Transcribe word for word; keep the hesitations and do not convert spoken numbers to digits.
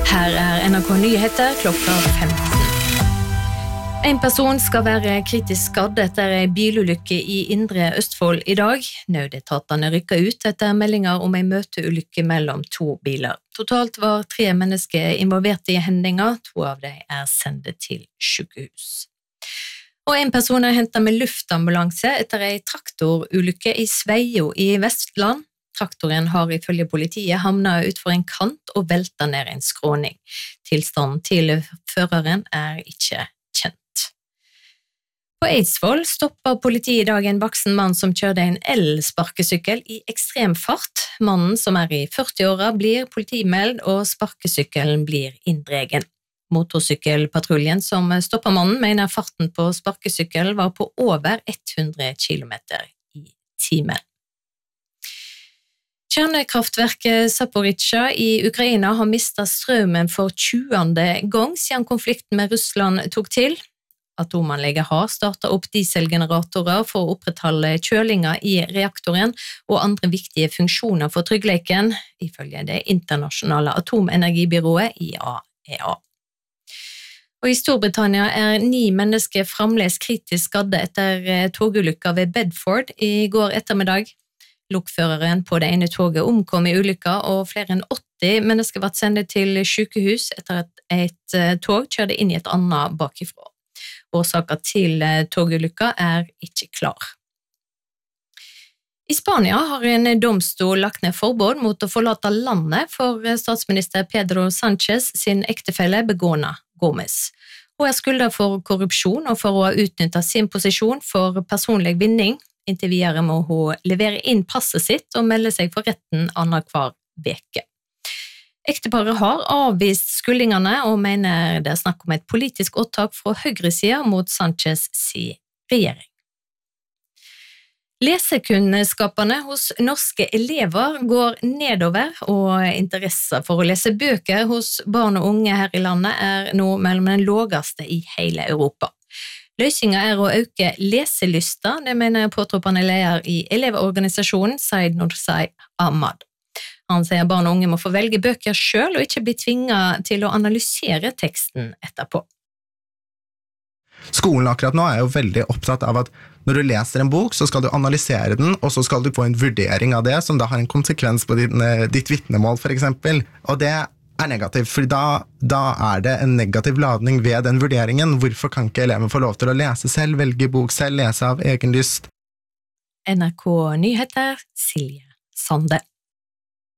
Her er N R K Nyheter klokka femten. En person skal være kritisk skadd etter en bilulykke i Indre Østfold i dag. Nødetatene rykker ut etter meldinger om en møteulykke mellom to biler. Totalt var tre mennesker involvert i hendinga, to av dem er sendt til sykehus. Og en person er hentet med luftambulanse etter en traktorulykke i Sveio i Vestland. Traktoren har ifølge politiet havnet utfor en kant og veltet ned en skråning. Tilstanden til føreren er ikke kjent. På Eidsvoll stoppet politiet i dag en voksen mann som kjørte en el-sparkesykkel i ekstrem fart. Mannen, som er i førti-åra, blir politimeldt og sparkesykkelen blir inndregen. Motorsykkelpatruljen som stoppet mannen mener farten på sparkesykkelen var på over hundre kilometer i timen. Kjernekraftverket Zaporizjzja i Ukraina har mistet strømmen for tjuende gang siden konflikten med Russland tok til. Atomanlegget har startet opp dieselgeneratorer for å opprettholde kjølinga i reaktoren og andre viktige funksjoner for tryggheten, ifølge det internasjonale atomenergibyrået I A E A. Og I Storbritannia er ni mennesker fremdeles kritisk skadde etter togulykka ved Bedford I går ettermiddag. Lokføreren på det ene toget omkom I ulykka, og flere enn åtti mennesker ble sendt til sykehus etter at et tog kjørte inn I et annet bakifra. Årsaken til togulykka er ikke klar. I Spania har en domstol lagt ned forbud mot å forlate landet for statsminister Pedro Sánchez sin ektefelle Begona Gómez. Hun er skyldet for korrupsjon og for å ha utnyttet sin posisjon for personlig vinning. Inntil videre må hun levere inn passet sitt og melde seg for retten annenhver veke. Ekteparet har avvist skuldingene og mener det er snakk om et politisk åtak fra høyresida mot Sánchez si regjering. Lesekunnskapene hos norske elever går nedover, og interesser for å lese bøker hos barn og unge her I landet er nå mellom den laveste I hele Europa. Løsningen er å øke leselysta, det mener påtroppende leder I elevorganisasjonen Said Nursai Ahmad. Han sier barn og unge må få velge bøker selv og ikke bli tvinget til å analysere teksten etterpå. Skolen akkurat nå er jo veldig opptatt av at når du leser en bok, så skal du analysere den, og så skal du få en vurdering av det, som da har en konsekvens på ditt, ditt vitnemål, for eksempel. Og det er negativt, for da, da er det en negativ ladning ved den vurderingen. Hvorfor kan ikke eleven få lov til å lese selv, velge bok selv, lese av egen lyst? N R K Nyheter, Silje Sande.